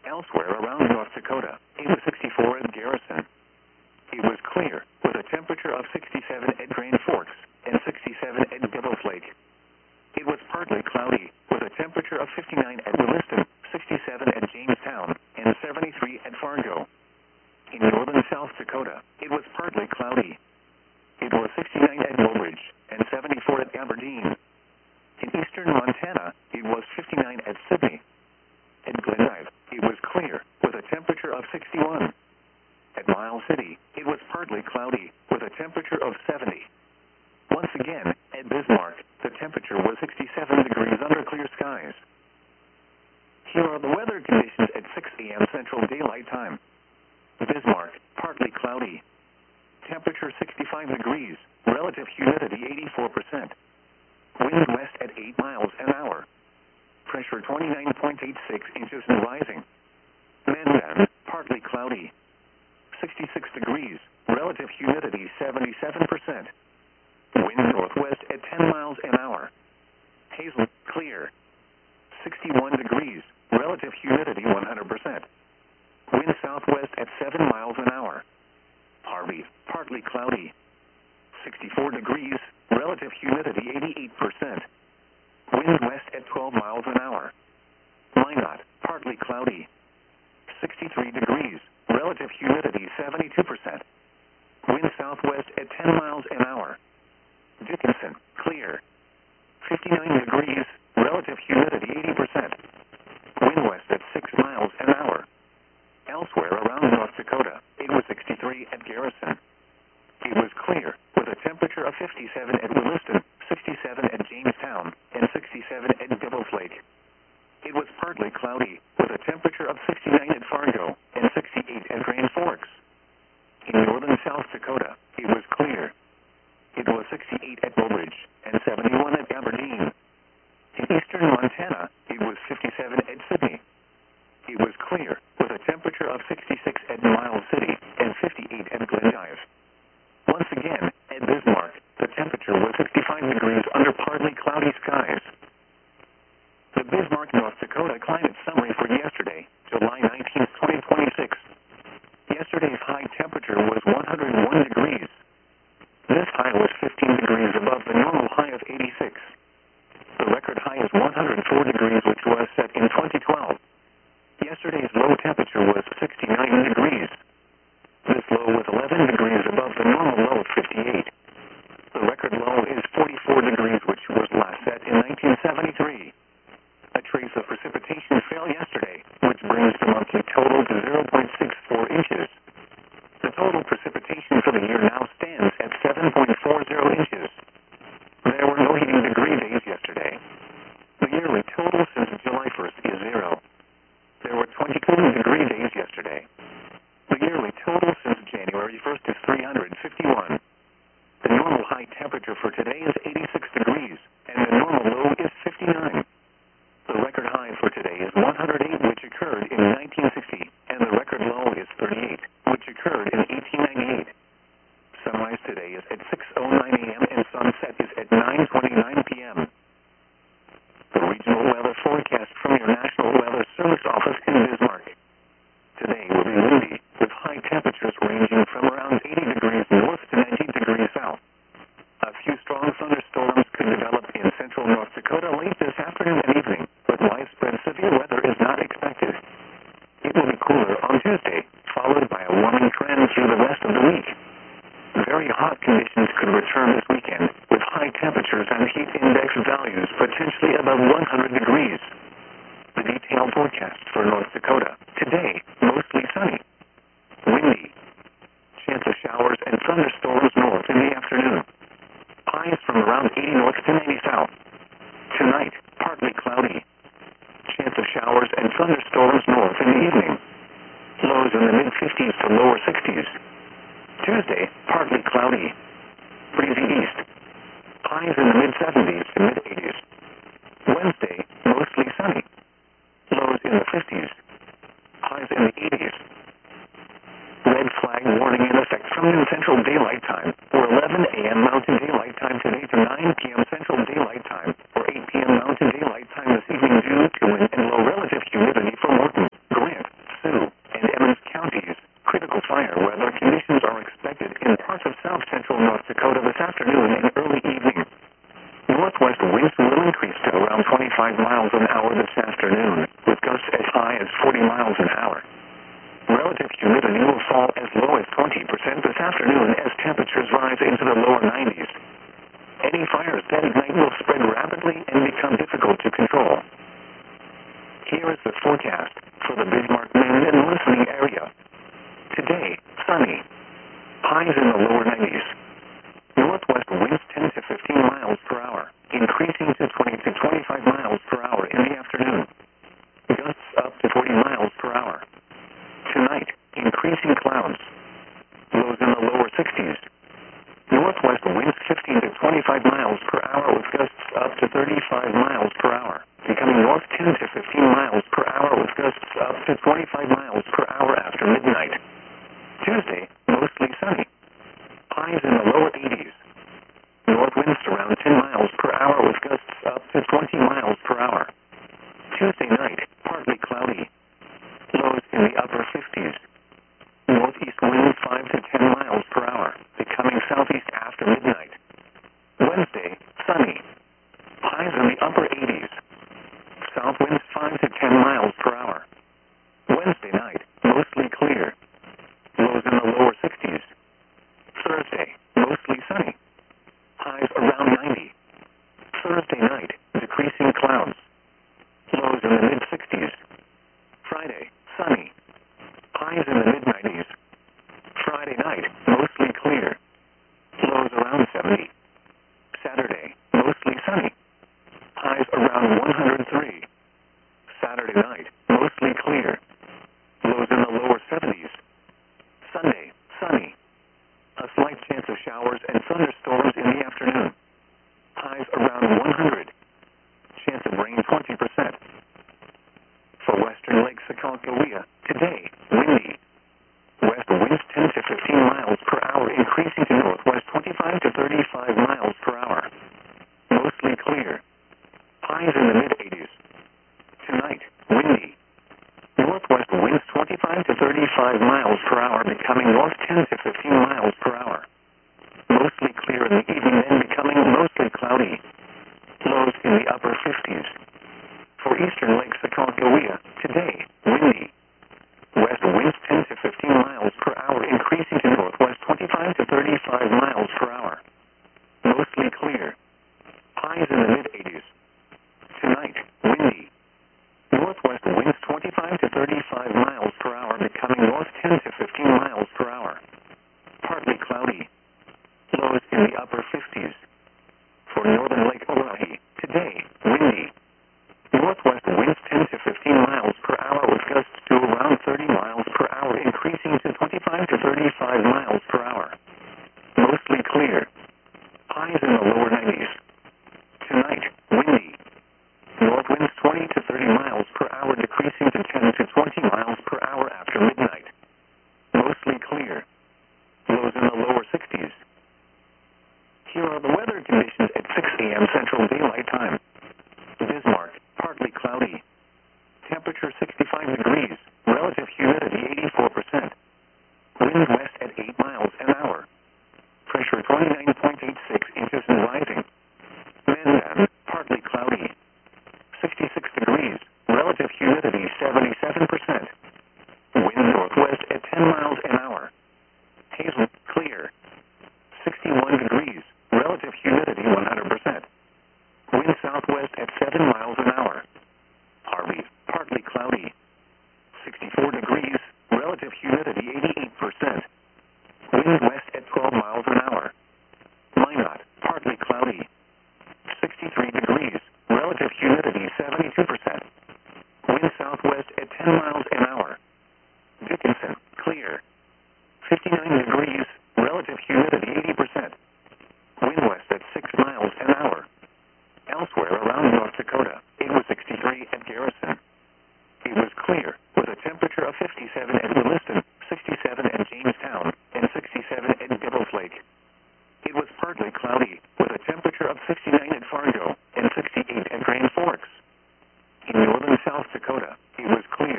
Elsewhere around North Dakota, it was 64 at Garrison. It was clear, with a temperature of 67 at Grand Forks and 67 at Devil's Lake. It was partly cloudy, with a temperature of 59 at Williston, 67 at Jamestown, and 73 at Fargo. In northern South Dakota, it was partly cloudy. It was 69 at Woolridge and 74 at Aberdeen. In eastern Montana, it was 59 at Sydney. At Glendive, it was clear, with a temperature of 61. At Miles City, it was partly cloudy, with a temperature of 70. Once again, at Bismarck, the temperature was 67 degrees under clear skies. Here are the weather conditions at 6 a.m. Central Daylight Time. Bismarck, partly cloudy. Temperature 65 degrees, relative humidity 84%. Wind west at 8 miles an hour. Pressure 29.86 inches and rising. Mandan, partly cloudy. 66 degrees, relative humidity 77%. Wind northwest at 10 miles an hour. Hazel, clear. 61 degrees, relative humidity 100%. Wind southwest at 7 miles an hour. Harvey, partly cloudy. 64 degrees, relative humidity 88%. Wind west at 12 miles an hour. Minot, partly cloudy. 63 degrees, relative humidity 72%. Wind southwest at 10 miles an hour. Dickinson, clear. 59 degrees, relative humidity 80%. Wind west at 6 miles an hour. Elsewhere around North Dakota, it was 63 at Garrison. It was clear, with a temperature of 57 at Williston, 67 at Jamestown, and 67 at Devil's Lake. It was partly cloudy, with a temperature of 69 at Fargo and 68 at Grand Forks. In northern South Dakota, it was clear. It was 68 at Woolridge and 71 at Aberdeen. In eastern Montana, it was 57 at Sydney. It was clear, with a temperature of 66 at Miles City and 58 at Glendive. Once again, at Bismarck, the temperature was 65 degrees under partly cloudy skies. The Bismarck, North Dakota climate summary for yesterday, July 19, 2026. Yesterday's high temperature was 101 degrees. This high was 15 degrees above the normal high of 86. The record high is 104 degrees, which was set in 2012. Yesterday's low temperature was 69 degrees. This low was 11 degrees above the normal low of 58. The record low is 44 degrees, which was last set in 1973. A trace of precipitation fell yesterday, which brings the monthly total to 0.64 inches. The total precipitation for the year now stands at 7.40 inches. There were no heating degree days yesterday. The yearly total since July 1st is 0. There were 20 cooling degree days yesterday. The yearly total since January 1st is 351. The normal high temperature for today is 86 degrees, and the normal low is 59. The record high for today is 108, which occurred in 1960, and the record low is 38, which occurred in 1898. Sunrise today is at 6:09 a.m. and sunset is at 9:29 p.m. The regional weather forecast from your National Weather Service office in Bismarck. Today will be windy, with high temperatures ranging from around 80 degrees north to 90 degrees south. A few strong thunderstorms could develop in central North Dakota late this afternoon and evening, but widespread severe weather is not expected. It will be cooler on Tuesday, followed by a warming trend through the rest of the week. Very hot conditions could return this weekend, with high temperatures and heat index values potentially above 100 degrees. The detailed forecast for North Dakota. Today, mostly sunny. Windy. Chance of showers and thunderstorms north in the afternoon. Highs from around 80 north to 90 south. Tonight, partly cloudy. Chance of showers and thunderstorms north in the evening. Lows in the mid-50s to lower 60s. Tuesday, partly cloudy. Breezy east. Highs in the mid-70s to mid-80s. Wednesday, mostly sunny. Lows in the 50s. Highs in the 80s. Red flag warning in effect from noon Central Daylight Time, or 11 a.m. Mountain Daylight Time today to 9 p.m. Central Daylight Time, or 8 p.m. Mountain Daylight Time this evening due to wind and low relative humidity for Morton, Grant, 40 miles an hour. Relative humidity will fall as low as 20% this afternoon as temperatures rise into the lower 90s. Any fires that ignite will spread rapidly and become difficult to control. Here is the forecast for the Bismarck, Maine and listening area. Today, sunny. Highs in the lower 90s. Northwest winds 10 to 15 miles per hour, increasing to 20 to 25 miles per hour in the afternoon. Gusts up to 40 miles per hour. Tonight, increasing clouds. Lows in the lower 60s. Northwest winds 15 to 25 miles per hour with gusts up to 35 miles per hour, becoming north 10 to 15 miles per hour with gusts up to 25 miles per hour after midnight. Tuesday, mostly sunny. Highs in the lower 80s. North winds around 10 miles per hour with gusts up to 20 miles per hour. Tuesday night, partly cloudy. Lows in the upper 50s. Northeast wind 5 to 10 miles per hour, becoming southeast after midnight. Wednesday, sunny. Highs in the upper 80s. South winds 5 to 10 miles per hour. Wednesday night, mostly clear. Lows in the lower 60s. Thursday, mostly sunny. Highs around 90. Thursday night, decreasing clouds. Lows in the mid-60s. Friday, sunny. Highs in the mid-90s. Friday night, mostly clear. Lows around 70. Saturday, mostly sunny. Highs around 103. Saturday night, mostly clear. Lows in the lower 70s. Sunday, sunny. A slight chance of showers and thunderstorms in the afternoon. Highs around 100. Chance of rain 20%. For western Lake Sakalkawea, today, windy. West winds 10 to 15 miles per hour, increasing to northwest 25 to 35 miles per hour. Mostly clear. Highs in the mid-80s. Tonight, windy. Northwest winds 25 to 35 miles per hour, becoming north 10 to 15 miles per hour. Mostly clear in the evening, then becoming mostly cloudy. Lows in the upper 50s. For eastern Lake Sakalkawea, today, windy. West winds 10 to 15 miles per hour, increasing to northwest 25 to 35 miles per hour. Mostly clear. Highs in the mid-80s. Tonight, windy. Northwest winds 25 to 35 miles per hour, becoming north 10 to 15 miles per hour. Partly cloudy. Lows in the upper 50s. For northern Lake Oahe, today, windy. Northwest winds 10 to 15 miles per hour with gusts to around 30 miles per hour, increasing to 25 to 35 miles per hour. Mostly clear. Highs in the lower 90s. Tonight, windy. North winds 20 to 30 miles per hour, decreasing to 10 to 20 miles per hour after midnight. Mostly clear. Lows in the lower 60s. Here are the weather conditions at 6 a.m. Central Daylight Time. Bismarck, partly cloudy. Temperature 65 degrees. Relative humidity 84%. Wind west at 8 miles an hour. Pressure 29.86 inches and rising. Mandan, partly cloudy. 66 degrees. Relative humidity 77%. Wind northwest at 10 miles an hour. Hazel, clear. 61 degrees. Relative humidity 100%. Wind southwest at 7 miles an hour. Harvey, partly cloudy. 64 degrees. Relative humidity 88%. Wind west at 12 miles an hour. Minot, partly cloudy. 63 degrees. Relative humidity 72%. Wind southwest at 10 miles an hour. Dickinson, clear. 59 degrees. Relative humidity 80%. Wind west at 6 miles an hour. Elsewhere around North Dakota, it was 63 at Garrison. It was clear, with a temperature of 57 at Williston,